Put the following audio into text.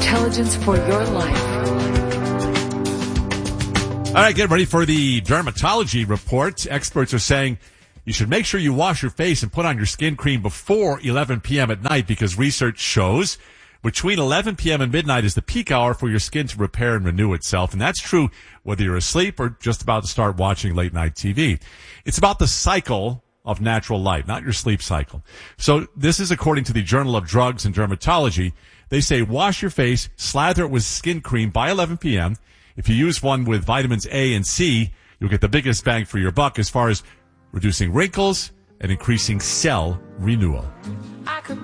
intelligence for your life. All right, get ready for the dermatology report. Experts are saying you should make sure you wash your face and put on your skin cream before 11 p.m. at night because research shows between 11 p.m. and midnight is the peak hour for your skin to repair and renew itself. And that's true whether you're asleep or just about to start watching late night TV. It's about the cycle of natural light, not your sleep cycle. So this is according to the Journal of Drugs and Dermatology. They say wash your face, slather it with skin cream by 11 p.m. If you use one with vitamins A and C, you'll get the biggest bang for your buck as far as reducing wrinkles and increasing cell renewal.